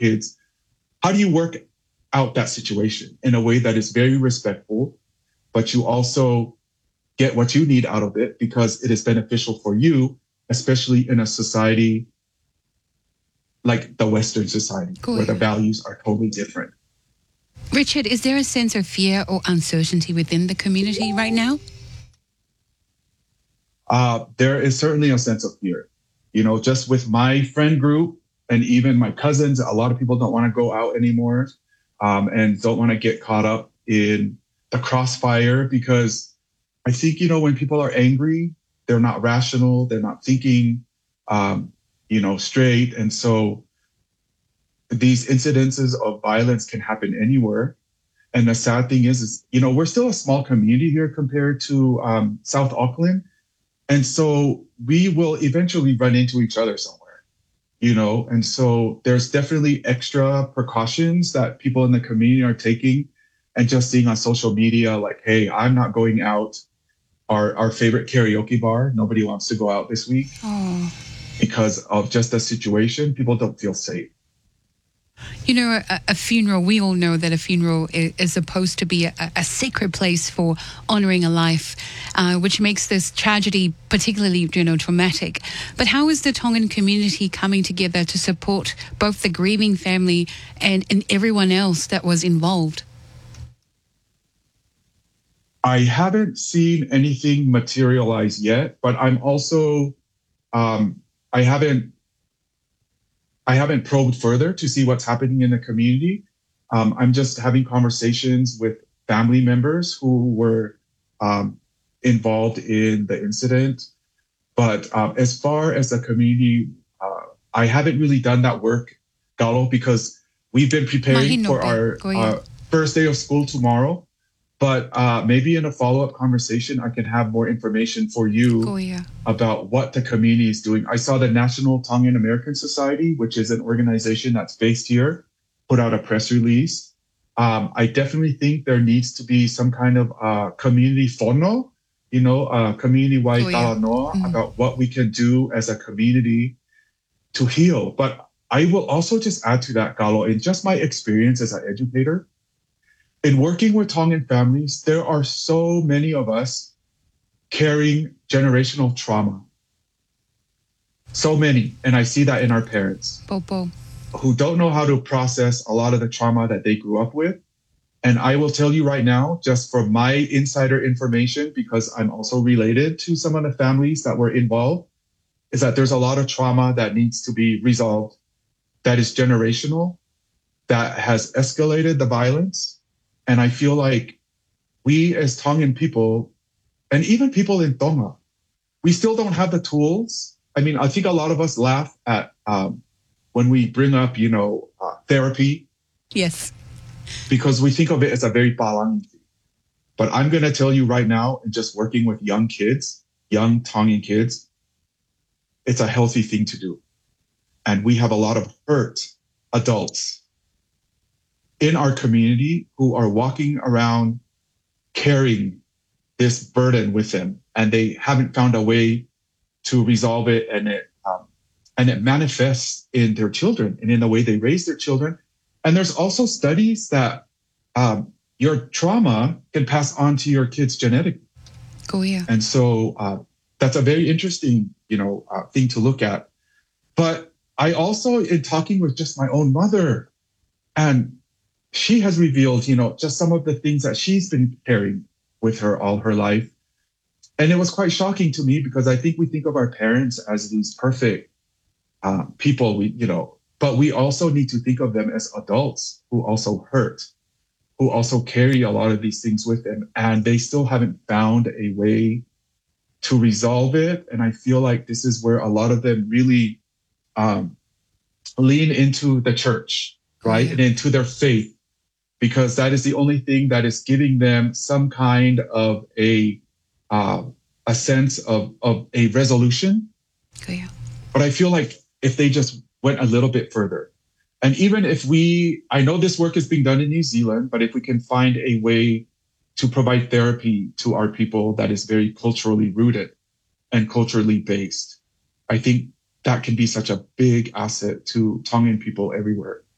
kids, how do you work out that situation in a way that is very respectful, but you also get what you need out of it because it is beneficial for you, especially in a society like the Western society, where the values are totally different. Richard, is there a sense of fear or uncertainty within the community right now? There is certainly a sense of fear. You know, just with my friend group and even my cousins, a lot of people don't want to go out anymore and don't want to get caught up in the crossfire because I think, you know, when people are angry, they're not rational, they're not thinking, straight. And so these incidences of violence can happen anywhere. And the sad thing is, you know, we're still a small community here compared to South Auckland. And so we will eventually run into each other somewhere, you know, and so there's definitely extra precautions that people in the community are taking and just seeing on social media, like, hey, I'm not going out. Our favorite karaoke bar, nobody wants to go out this week because of just the situation. People don't feel safe. You know, a funeral, we all know that a funeral is supposed to be a sacred place for honouring a life, which makes this tragedy particularly, traumatic. But how is the Tongan community coming together to support both the grieving family and everyone else that was involved? I haven't seen anything materialize yet, but I'm also, I haven't probed further to see what's happening in the community. I'm just having conversations with family members who were involved in the incident. But as far as the community, I haven't really done that work, Galo, because we've been preparing for our first day of school tomorrow. But maybe in a follow-up conversation, I can have more information for you about what the community is doing. I saw the National Tongan American Society, which is an organization that's based here, put out a press release. I definitely think there needs to be some kind of community fono, community-wide talanoa about what we can do as a community to heal. But I will also just add to that, Galo, in just my experience as an educator, in working with Tongan families, there are so many of us carrying generational trauma. So many. And I see that in our parents who don't know how to process a lot of the trauma that they grew up with. And I will tell you right now, just from my insider information, because I'm also related to some of the families that were involved, is that there's a lot of trauma that needs to be resolved, that is generational, that has escalated the violence. And I feel like we as Tongan people, and even people in Tonga, we still don't have the tools. I mean, I think a lot of us laugh at when we bring up, therapy. Yes. Because we think of it as a very palangi thing. But I'm going to tell you right now, and just working with young kids, young Tongan kids, it's a healthy thing to do. And we have a lot of hurt adults in our community who are walking around carrying this burden with them, and they haven't found a way to resolve it, and it manifests in their children and in the way they raise their children. And there's also studies that your trauma can pass on to your kids genetically. And so that's a very interesting, thing to look at. But I also, in talking with just my own mother, and she has revealed, just some of the things that she's been carrying with her all her life. And it was quite shocking to me because I think we think of our parents as these perfect people, but we also need to think of them as adults who also hurt, who also carry a lot of these things with them. And they still haven't found a way to resolve it. And I feel like this is where a lot of them really lean into the church, right? And into their faith, because that is the only thing that is giving them some kind of a sense of a resolution. But I feel like if they just went a little bit further, and even if I know this work is being done in New Zealand, but if we can find a way to provide therapy to our people that is very culturally rooted and culturally based, I think that can be such a big asset to Tongan people everywhere.